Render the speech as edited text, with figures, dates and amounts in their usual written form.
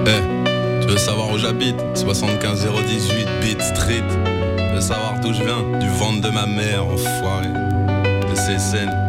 Tu veux savoir où j'habite? 75018 Beat Street. Tu veux savoir d'où je viens? Du ventre de ma mère, enfoiré. De ces scènes.